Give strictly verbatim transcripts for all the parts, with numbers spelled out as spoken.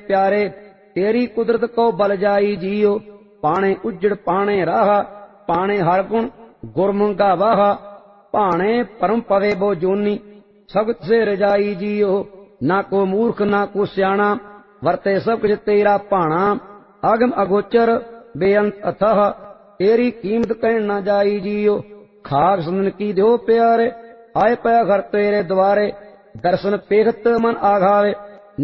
प्यारे, तेरी कुदरत को बल जाई जियो। पाणे उजड़ पाणे राह, पाणे हर गुण गुरमुख गावाह। भाणे परम पवे बो जोनी, सगत से रजाई जियो। ना को मूर्ख ना को स्याणा, वरते सब कुछ तेरा भाणा। अगम अगोचर बेअंत अथह, तेरी कीमत कहन ना जाई जियो। खाक संदन की दो प्यारे, आए पया घर तेरे द्वारे। दर्शन पेखत मन आघावे,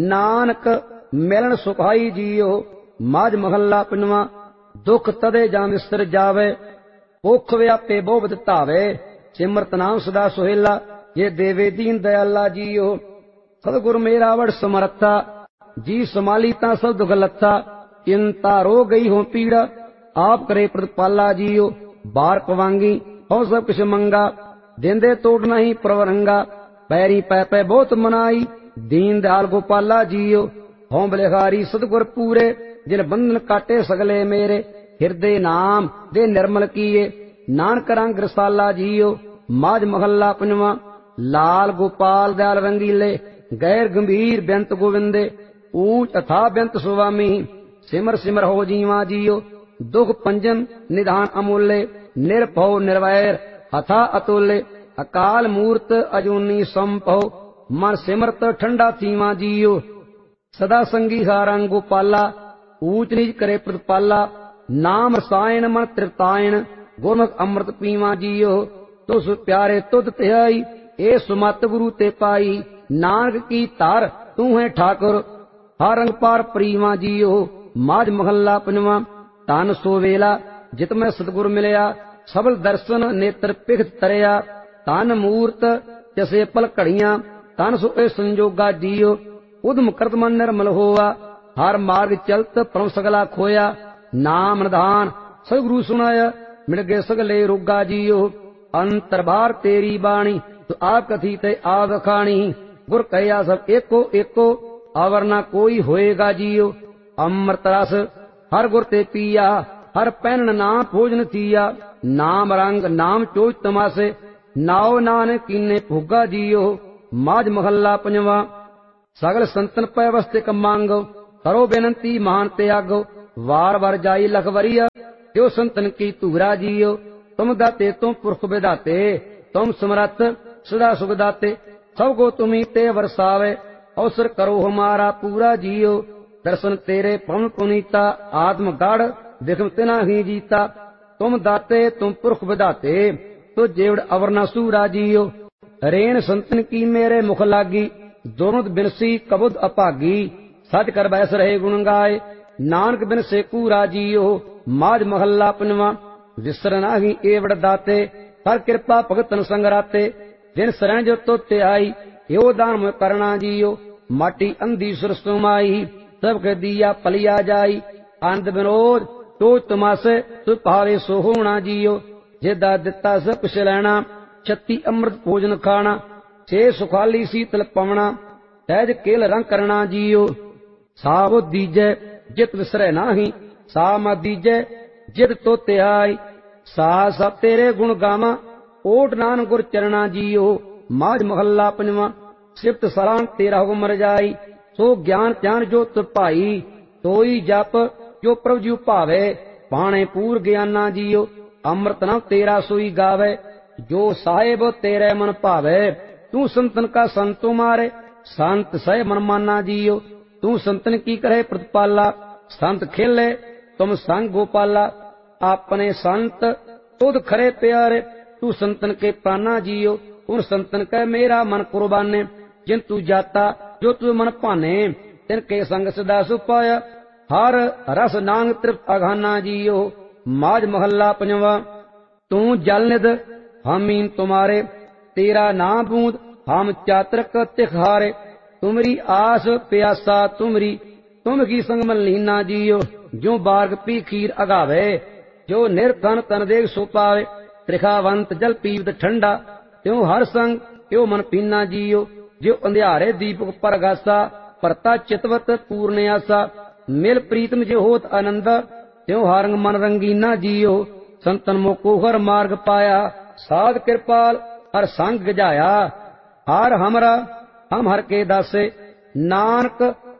नानक मिलन सुखाई जियो। माज महला पंजवा, दुख तदे जां विसर जावे। भुख व्यापे बोबद धावे, सिमरत नाम सदा सुहेला। ये देवे दीन दयाला जियो। सतगुर मेरा वड़ समर्था, जी संभाली ता सब दुख लथा। चिंता रो गई हो पीड़ा, आप करे प्रतिपाला जियो। बार पवांगी हो सब कुछ मंगा, देंदे तोड़ नहीं प्रवरंगा। पैरी पै पै बहुत मनाई, दीन दयाल गोपाला जियो। हों बलिहारी सतगुर पूरे, जिन बंधन काटे सगले मेरे। हृदय नाम दे निर्मल किए, नानक रंग रसाला जियो। माज महला पंजवा, लाल गोपाल दयाल रंगीले। गैर गंभीर बेंत गोविंदे, ऊंच अथा बेंत सुवामी। सिमर सिमर हो जीवा जियो, दुख पंजन निधान अमूल्य। निर्भव निर्वैर अथा अतुल्य, अकाल मूर्त अजूनी संभव। मन सिमरत ठंडा थीवा जियो। सदा संगी हारंग गोपाला, ऊंच नीच करे प्रतिपाला। नाम रसायन मन तृप्तायन, गुरमुख अमृत पीवा जियो। तुस प्यारे तुद त्याई, ए सुमत गुरु ते पाई। नानक की तार तू है ठाकुर, हर रंग पार प्रीवा जियो। माज महला पंजवा, तन सो वेला जित मैं सतगुर मिलया। सबल दर्शन नेत्र पिखत तरया, तन मूर्त जैसे पल घड़िया। तन सो ए संजोगा जियो, उदम करत मन निर्मल होवा। हर मार्ग चलत परम सगला खोया। नाम निधान सतगुरु सुनाया, मिल गए सगले रोगा जियो। अंतरबार तेरी बाणी, तो आप कथी ते आग खाणी। गुर कहिया सब एको एको, आवर ना कोई होएगा जियो। अमृत रस हर गुर ते पिया, हर पैन नाम भोजन थिया। नाम रंग नाम चोज तमासे, नाव नानक कीने भोगा जियो। माज महला पंजवा, सगल संतन पै वस्तिक मांगो। करो बेनती महान त्यागो, वार वार जाई लख वरिया। त्यो संतन की तूरा जियो। तुम दाते तुम पुरख विधाते, तुम समरथ सदा सुख दाते। सबको तुम्ही ते वरसावे, अवसर करो हमारा पूरा जियो। दर्शन तेरे पवन पुनीता, आत्म गाढ़ विखम तिना ही जीता। तुम दाते तुम पुरख विधाते, तो जेवड़ अवर न सूरा जियो। रेण संतन की मेरे मुख लागी, दोनों बिनसी कबुद अभागी। सच कर बैस रहे गुण गाए, नानक बिन से कूरा जियो। माज महला पंजवा, विसर नाही एवड़ दाते। हर कृपा भगतन संग राते, जिन शरण जो तोते आई। यो दान में करना जियो, माटी अंधी सुर सुमाई। सबके दिया पलिया जाई, आनंद विनोद तो तमासे। तु भावे सो होना जियो, जेदा दिता सब कुछ लैना। छत्ती अमृत भोजन खाना, छे सुखाली शीतल पवना। सहज केल रंग करना जियो। सावो दीजै जित विसरै नाही, सा मत दीजै जित तोते आई। सा सब तेरे गुण गावा, ओट नान गुर चरना जियो। माज महला पंजवा, सिफत सलान तेरा हुक्म रजाई। सो ज्ञान ध्यान जो तुर भाई, सोई जप जो प्रभु जी भावे। पाणे पूर ज्ञाना जियो, अमृत नाम तेरा सोई गावे। जो साहेब तेरे मन भावे, तू संतन का संतो मारे। संत सह मन माना जियो, तू संतन की करे प्रतिपाला। संत खेले तुम संग गोपाला, अपने संत तुद खरे प्यारे। तू संतन के प्राणा जियो, उन संतन के मेरा मन कुर्बाने। जिन तू जाता जो तू मन पाने, तिनके संग सदा सुपाया। हर रस नांग तृप्त अघाना जियो। माज महला पंजवा, तू जल निध हम इन तुम्हारे। तेरा नाम बूंद हम चात्रक तिखारे। तुमरी आस प्यासा तुमरी, तुम की संग मन लीना जियो। जो बार्ग पी खीर अगावे, जो निर्धन तन देख सो पावे। त्रिखावंत जल पीवत ठंडा, त्यों हर संग त्यो मन पीना जियो। जो अंधियारे दीपक परगासा, परता चितवत पूर्ण आसा। मिल प्रीतम जो होत आनंद, त्यों हारंग मन रंगीना जियो। संतन मोको हर मार्ग पाया, साध कृपाल हर संग गजाया। हार हमरा हम हर के दासे, नानक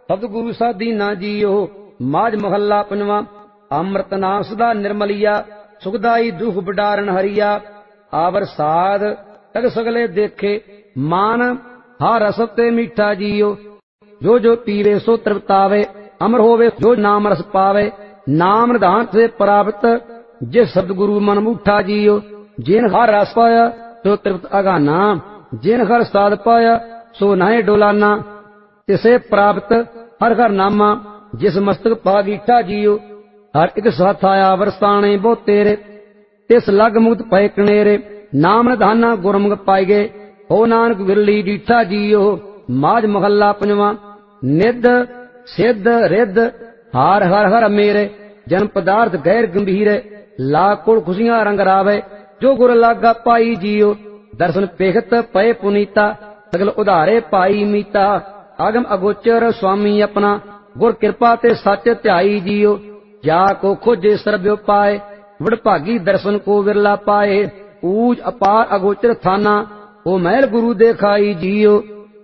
ਸਤਿਗੁਰੂ ਸਾਧੀਨਾ ਜੀਓ। ਮਾਝ ਮਹੱਲਾ ਪੰਜਵਾਂ। ਅੰਮ੍ਰਿਤ ਨਾਮ ਸਦਾ ਨਿਰਮਲੀਆ, ਸੁਖਦਾਈ ਦੁਖ ਬਿਡਾਰਨ ਹਰੀਆ। ਆਵਰ ਸਾਧ ਤਗ ਸਗਲੇ ਦੇਖੇ, ਮਾਨ ਹਾ ਰਸ ਤੇ ਮੀਠਾ ਜੀਓ। ਜੋ ਜੋ ਪੀਵੇ ਸੋ ਤ੍ਰਿਪਤਾਵੇ, ਅਮਰ ਹੋਵੇ ਜੋ ਨਾਮ ਰਸ ਪਾਵੇ। ਨਾਮ ਨਿਧਾਨ ਸੇ ਪ੍ਰਾਪਤ, ਜਿਸ ਸਤਿਗੁਰੂ ਮਨ ਮੂਠਾ ਜੀਓ। ਜਿਨ ਹਰ ਰਸ ਪਾਇਆ ਸੋ ਤ੍ਰਿਪਤ ਅਗਾਨਾ, ਜਿਨ ਹਰ ਸਾਧ ਪਾਇਆ ਸੋ ਨਾਹੀ ਡੋਲਾਨਾ। ਤਿਸੇ ਪ੍ਰਾਪਤ ਹਰ ਹਰ ਨਾਮਾ, ਜਿਸ ਮਸਤਕ ਪਾ ਗੀਠਾ ਜੀਓ। ਹਰ ਇੱਕ ਸਾਥ ਆਇਆ ਵਰਸਾਣੇ ਬਹੁ ਤੇਰੇ, ਤਿਸ ਲਗ ਮੁਕਤ ਪਏ ਕਨੇਰੇ। ਨਾਮ ਨਿਧਾਨਾ ਗੁਰਮੁਖ ਪਾਈ ਗਏ, ਹੋ ਨਾਨਕ ਵਿਰਲੀ ਡੀਠਾ ਜੀਓ। ਮਾਝ ਮਹੱਲਾ ਪੰਜਵਾਂ। ਨਿੱਧ ਸਿੱਧ ਰਿੱਧ ਹਾਰ ਹਰ ਹਰ ਮੇਰੇ, ਜਨ ਪਦਾਰਥ ਗੈਰ ਗੰਭੀਰੇ। ਲਾ ਕੁਲ ਖੁਸ਼ੀਆਂ ਰੰਗ ਰਾਵੇ, ਜੋ ਗੁਰ ਲਾਗਾ ਪਾਈ ਜੀਓ। ਦਰਸ਼ਨ ਪੇਖਤ ਪਏ ਪੁਨੀਤਾ, ਸਗਲ ਉਧਾਰੇ ਪਾਈ ਮੀਤਾ। ਆਗਮ ਅਗੋਚਰ ਸੁਆਮੀ ਆਪਣਾ, ਗੁਰ ਕਿਰਪਾ ਤੇ ਸੱਚ ਧਿਆਈ ਜੀਓ। ਜਾ ਕੋ ਖੋਜੇ ਸਰਬਿਓ ਪਾਏ, ਵਡਭਾਗੀ ਦਰਸ਼ਨ ਕੋ ਵਿਰਲਾ ਪਾਏ। ਊਜ ਅਪਾਰ ਅਗੋਚਰ ਥਾਨਾ, ਉਹ ਮਹਿਲ ਗੁਰੂ ਦੇਖਾਈ ਜੀਓ।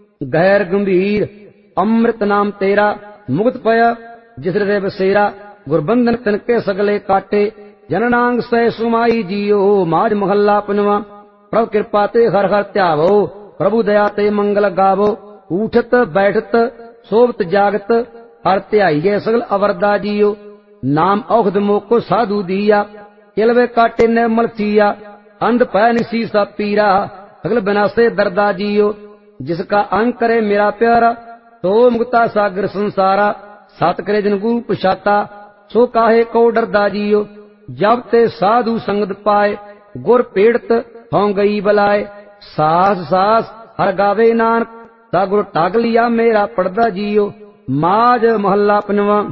ਗੈਰ ਗੰਭੀਰ ਅੰਮ੍ਰਿਤ ਨਾਮ ਤੇਰਾ, ਮੁਕਤ ਪਿਆ ਜਿਸ ਹਿਰਦੇ ਬਸੇਰਾ। ਗੁਰਬੰਧਨ ਤਿਨਕੇ ਸਗਲੇ ਕਾਟੇ, ਜਨਨਾਂਗ ਸਹਿ ਸੁਮਾਈ ਜੀਓ। ਮਾਝ ਮਹੱਲਾ ਪੰਜਵਾਂ। ਪ੍ਰਭ ਕਿਰਪਾ ਤੇ ਹਰ ਹਰ ਧਿਆਵੋ, ਪ੍ਰਭੂ ਦਇਆ ਤੇ ਮੰਗਲ ਗਾਵੋ। ਊਠਤ ਬੈਠਤ ਸੋਵਤ ਜਾਗਤ, ਹਰ ਧਿਆਈਏ ਸਗਲ ਅਵਰਦਾ ਜੀਓ। ਨਾਮ ਔਖਦ ਮੋਕੋ ਸਾਧੂ ਦੀਆ, ਕਿਲਵੇ ਕਾਟੇ ਨਿਰਮਲ ਥੀਆ। ਅੰਧ ਪੈ ਨਿਸੀ ਸਭ ਪੀਰਾ, ਸਗਲ ਬਿਨਾਸੇ ਦਰਦਾ ਜੀਓ। ਜਿਸ ਕਾ ਅੰਗ ਕਰੇ ਮੇਰਾ ਪਿਆਰਾ, ਸੋ ਮੁਕਤਾ ਸਾਗਰ ਸੰਸਾਰਾ। ਸਤ ਕਰੇ ਜਨ ਗੁਰੂ ਪਛਾਤਾ, ਸੋ ਕਾਹੇ ਕੋ ਡਰਦਾ ਜੀਓ। ਜਬ ਤੇ ਸਾਧੂ ਸੰਗਤ ਪਾਏ, ਗੁਰ ਪੀੜਤ ਹੋਂ ਗਈ ਬਲਾਏ। ਸਾਸ ਸਾਸ ਹਰ ਗਾਵੇ ਨਾਨਕ, ਤਾ ਗੁਰ ਟਾਕ ਲਿਆ ਮੇਰਾ ਪੜਦਾ ਜੀਓ। ਮਾਝ ਮਹੱਲਾ ਪੰਜਵਾਂ।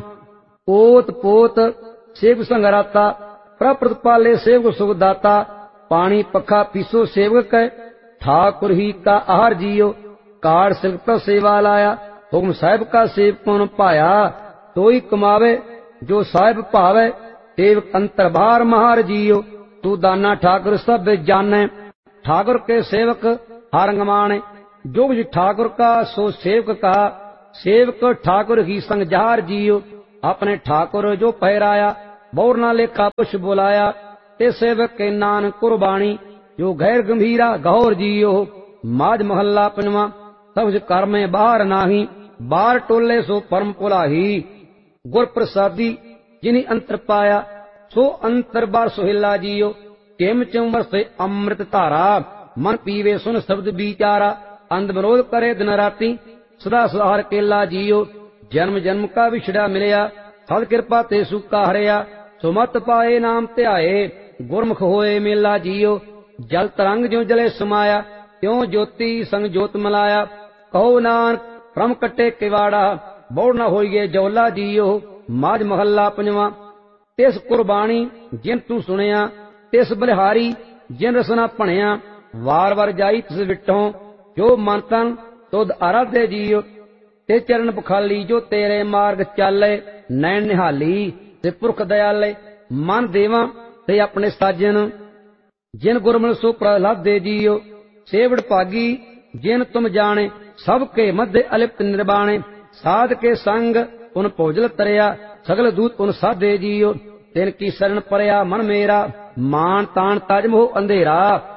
ਪੋਤ ਪੋਤ ਸੇਵਕ ਸੰਗਰਾਤਾ, ਪ੍ਰਭ ਪ੍ਰਤਪਾਲੇ ਸੇਵਕ ਸੁਖ ਦਾਤਾ। ਪਾਣੀ ਪੱਖਾ ਪੀਸੋ ਸੇਵਕ ਕੈ, ਠਾकुर ही का आहार जियो। कार सिलक सेवा लाया, हुक्म साहिब का सेवक कौन पाया। तोई कमावे जो साहिब भावे, सेवक अंतर बाहर महार जियो। तू दाना ठाकुर सब जाने, ठाकुर के सेवक हर गमाने। जो कुछ ठाकुर का सो सेवक का, सेवक ठाकुर ही संग जहार जियो। अपने ठाकुर जो पहराया, बोर ना लेखा पुछ बुलाया। ते सेवक के नान कुर्बानी, जो गैर गंभीरा गौर जियो। माझ महल्ला पंजवा। सब कर में बाहर नाही, बार टोले सो परम पुलाही। गुर प्रसादी जिनी अंतर पाया, सो अंतर बार सुहिला जियो। केम चंवर से अमृत धारा, मन पीवे सुन शब्द विचारा। अंध विरोध करे दिन राती, सदा सहार केला जियो। जन्म जन्म का विछड़ा मिलया, सद कृपा ते सुका हरिया। सुमत पाए नाम ध्याए, गुरमुख होए मेला जियो। जल तरंग जो जले समाया, त्यों ज्योति संग जोत मलाया। कहो नानक भ्रम कटे किवाड़ा, बोड़ न होइए जौला जियो। माझ महल्ला पंजवा। तिस कुर्बानी जिन तू सुनिया, तिस बलिहारी जिन रसना भणिया। वार वार जाई तिस विटों, जो मन तन तुद आराधे जियो। ते चरण पखाली जो तेरे मार्ग चाले, नैन निहाली ते पुरख दयाले। मन देवा ते अपने साजन, जिन गुरमल सो प्रहलाद दे जियो। सेवड़ भागी जिन तुम जाने, सबके मध्य अलिप्त निर्बाणे। साध के संग उन भोजल तरया, सगल दूत उन साधे जियो। तिन की शरण परया मन मेरा, मान तान ताज मोह अंधेरा।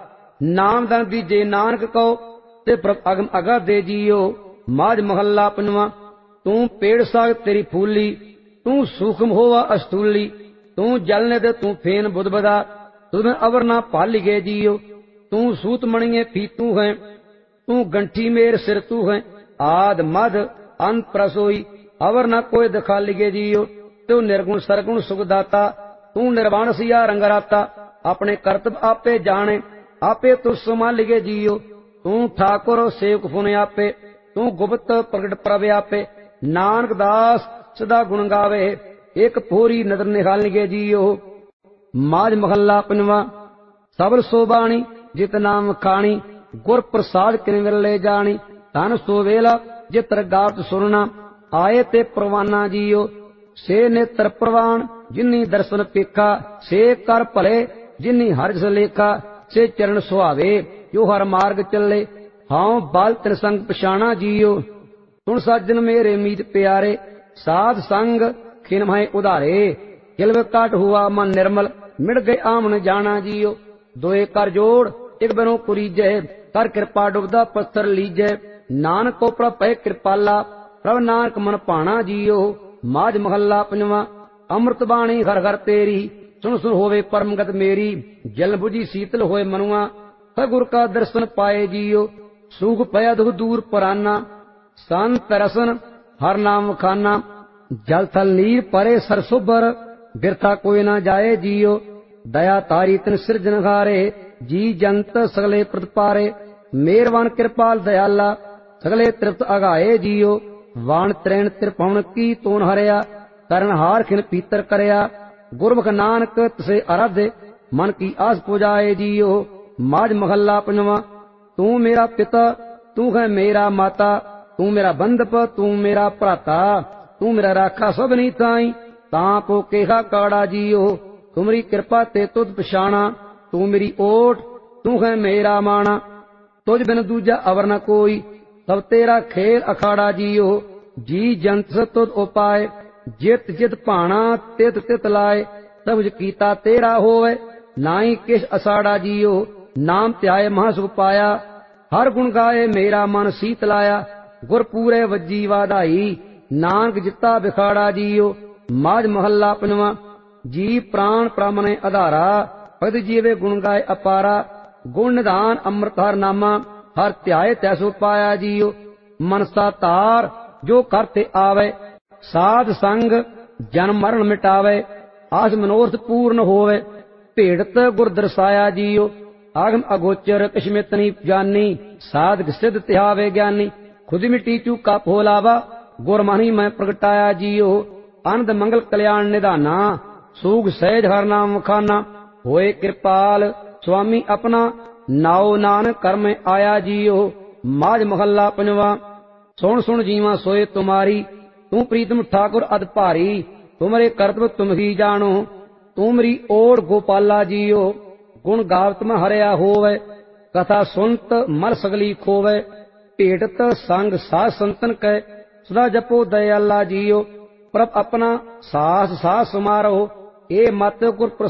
नाम दान दीजे नानक को, ते प्रभ अगम अगा दे जियो। माझ महल्ला पंजवा। तू पेड़ साग तेरी फूली, तू सूखम होवा अस्तूली। तू जल निध तू फेन बुध बदा, तुम अवर ना पाली गे जियो। तू सूत मणिये फी तू है, तू गंठी मेर सिर तू है। आद मध अंत प्रसोई, अवर ना कोई दिखाली गे जियो। तू निर्गुण सरगुण सुखदाता, तू निर्वाण सिया रंगराता। अपने कर्तव्य आपे जाने, आपे तू संभाली गे जियो। तू ठाकुर सेवक फुने आपे, तू गुप्त प्रगट प्रभ आपे। नानक दास सदा गुण गावे, एक पूरी नदर निहाल गे जियो। माझ महल्ला पंजवा। सबल सोबाणी जित नाम खाणी, गुर प्रसाद किन विरले जानी। धन सो वेला जित गावत सुनना, आए ते प्रवाना जियो। से नेत्र प्रवान जिन्नी दर्शन पेखा, से कर भले जिन्नी हर जस लेखा। से चरण सुहावे जो हर मार्ग चले, हाउ बाल तिन संग पछाणा जियो। सुन सज्जन मेरे मीत प्यारे, साध संग खिन भय उधारे। किलव काट हुआ मन निर्मल, मिट गए आमन जाना जियो। दोए कर जोड़ एक बनो कुरीजै, कर कृपा डुबदा पत्थर लीजै। नानक को प्रभ पै कृपाला, प्रभ नानक मन पाना जियो। माज महला पंजवा। अमृत बाणी घर घर तेरी, सुन सुन होवे परमगत मेरी। जल बुझी शीतल होए मनुआ, सगुर का दर्शन पाए जियो। सूख पया दुख दूर पराना, संत रसन हर नाम खाना। जल थल नीर परे सरसुबर, बिरथा कोई ना जाए जियो। दया तारी तिन सिरजनहारे, जी जंत सगले प्रतिपारे। मेहरबान कृपाल दयाला, सगले तृप्त अगाए जियो। वाण त्रैण त्रिभुवन की तोन हरिया, करण हार खिन पीतर करया। गुरमुख नानक तसे आराधे, मन की आस पुजाए जियो। माज महला पंजवा। तू मेरा पिता, तू है मेरा माता। तू मेरा बंधप, तू मेरा भ्राता। तू मेरा राखा सब नी ताई, तां को केहा काड़ा जियो। तुमरी कृपा ते तुद पछाणा, तू मेरी ओट, तू है मेरा माणा। तुझ बिन दूजा अवर न कोई, सब तेरा खेल अखाड़ा जियो। जी जंत सब तुद उपाय, जित जित भाणा तित तित लाए। सब कुछ कीता तेरा होवे, नाई किश असाड़ा जियो। नाम ध्याए महासुख पाया, हर गुण गाए मेरा मन सीत लाया। गुर पूरे वजी वाधाई, नानक जिता बिखाड़ा जियो। माज महला पंजवा। जी प्राण प्रामने आधारा, भगत जीवे गुण गाए अपारा। गुण निधान अमृत हर नामा, हर ध्याए तैसो पाया जियो। मनसा तार जो करते आवे, साध संग जन्म मरण मिटावे। आस मनोरथ पूर्ण होवे, भेड़त गुर दर्शाया जियो। आगम अगोचर कश्मित नी जानी, साधक सिद्ध त्यावे ज्ञानी। खुद मिट्टी चूका फोलावा, गुर मनी मैं प्रगटाया जियो। आनंद मंगल कल्याण निधाना, सूग सहज हर नाम खाना। होए कृपाल स्वामी अपना, नाओ नानक कर में आया जियो। माज महला पंजवा। सुन सुन जीवा सोए तुम्हारी, तू प्रीतम ठाकुर अद भारी। तुमरे कर्तव्य तुम ही जानो, तुमरी ओर गोपाला जियो। गुण गावत में हरिया होवे, कथा सुनत मल सगली खोवे। भेटत संग साध संतन कै, सदा जपो दयाला जियो। प्रभ अपना सास सास समारो, ए मत गुर